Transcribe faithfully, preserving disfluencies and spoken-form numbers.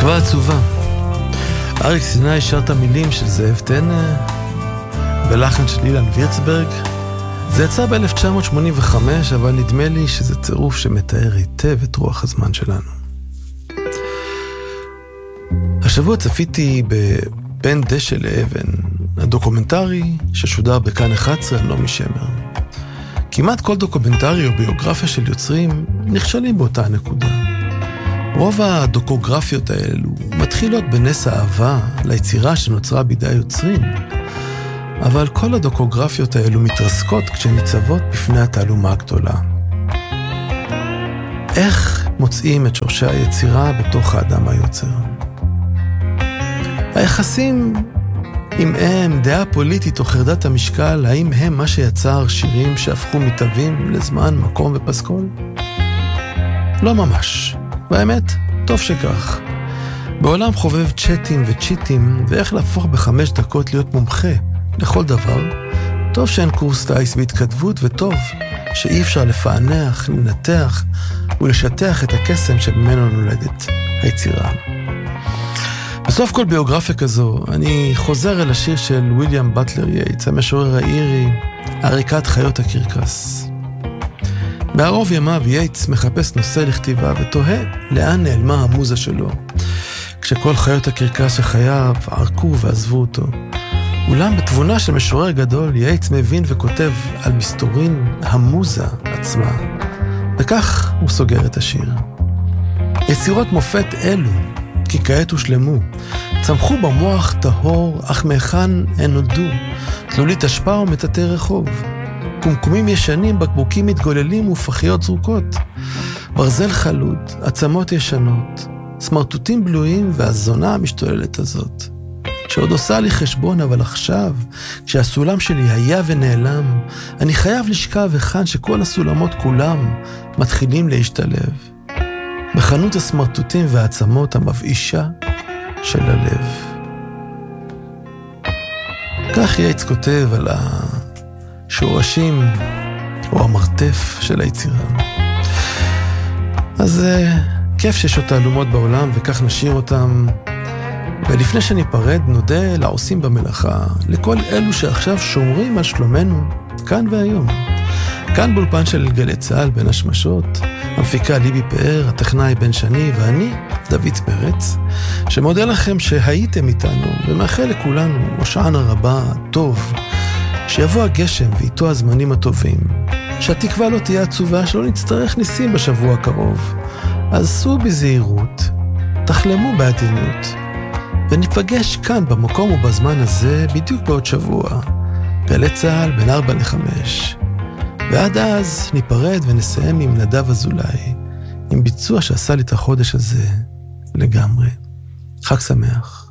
תקווה עצובה. אריק סיני שר את המילים של זאב טנא ולחן של אילן וירצברג. זה יצא ב-אלף תשע מאות שמונים וחמש, אבל נדמה לי שזה צירוף שמתאר היטב את רוח הזמן שלנו. השבוע צפיתי בבין דשא לאבן, הדוקומנטרי ששודר בכאן אחת עשרה על נעמי שמר. כמעט כל דוקומנטרי או ביוגרפיה של יוצרים נכשלים באותה נקודה. רוב הדוקוגרפיות האלו מתחילות בנס האהבה ליצירה שנוצרה בידי היוצרים, אבל כל הדוקוגרפיות האלו מתרסקות כשניצבות בפני התעלומה הגדולה. איך מוצאים את שורשי היצירה בתוך האדם היוצר? היחסים עם הם, דעה פוליטית או חרדת המשקל, האם הם מה שיצר שירים שהפכו מתווים לזמן, מקום ופסקול? לא ממש. באמת, טוב שכך. בעולם חובב צ'אטים וצ'יטים, ואיך להפוך בחמש דקות להיות מומחה לכל דבר, טוב שאין קורס טייס בהתכתבות, וטוב שאי אפשר לפענח, לנתח ולשטח את הקסם שבמנו נולדת היצירה. בסוף כל ביוגרפיה כזו, אני חוזר אל השיר של וויליאם בטלר יייטס, המשורר האירי, עריקת חיות הקרקס. בערוב ימיו יייטס מחפש נושא לכתיבה ותוהה לאן נעלמה המוזה שלו, כשכל חיות הקרקס שחייו ערקו ועזבו אותו. אולם בתבונה של משורר גדול, יייטס מבין וכותב על מסתורין המוזה עצמה, וכך הוא סוגר את השיר. יצירות מופת אלו, כי כעת הושלמו, צמחו במוח טהור, אך מהיכן הן נודעו, תלולית השפעה ומטאטא רחוב. קומקומים ישנים, בקבוקים מתגוללים ופחיות זרוקות. ברזל חלוד, עצמות ישנות, סמרטוטים בלויים והזונה המשתוללת הזאת. שעוד עושה לי חשבון, אבל עכשיו, כשהסולם שלי היה ונעלם, אני חייב לשכב וכאן שכל הסולמות כולם מתחילים להשתלב. בחנות הסמרטוטים והעצמות המבאישה של הלב. כך יייטס כותב על השורשים או המרתף של היצירה. אז כיף שיש עוד תעלומות בעולם, וכך נשאיר אותם. ולפני שניפרד, נודה לעושים במלאכה, לכל אלו שעכשיו שומרים על שלומנו כאן והיום. כאן באולפן של גלי צהל בין השמשות, המפיקה ליבי פאר, הטכנאי בן שני, ואני, דוד פרץ, שמודה לכם שהייתם איתנו, ומאחל לכולנו הושענא רבה, טוב, שיבוא הגשם ואיתו הזמנים הטובים, שהתקווה לא תהיה עצובה, שלא נצטרך ניסים בשבוע הקרוב. אז סעו בזהירות, תחלמו בעדינות, וניפגש כאן במקום ובזמן הזה בדיוק בעוד שבוע, גלי צהל בין ארבע לחמש. ועד אז ניפרד ונסיים עם נדב אזולאי, עם ביצוע שעשה לי את החודש הזה לגמרי. חג שמח.